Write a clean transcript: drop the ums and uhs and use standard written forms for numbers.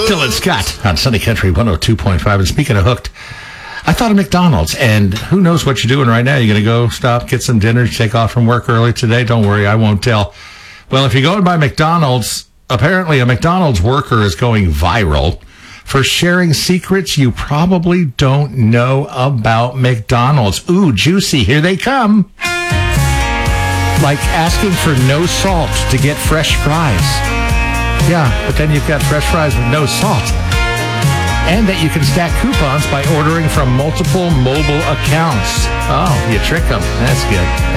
Dylan Scott on Sunny Country 102.5. And speaking of hooked, I thought of McDonald's, and who knows what you're doing right now. You're going to go stop, get some dinner, take off from work early today? Don't worry, I won't tell. Well, if you're going by McDonald's, apparently a McDonald's worker is going viral for sharing secrets you probably don't know about McDonald's. Ooh, juicy, here they come. Like asking for no salt to get fresh fries. Yeah, but then you've got fresh fries with no salt. And that you can stack coupons by ordering from multiple mobile accounts. Oh, you trick them. That's good.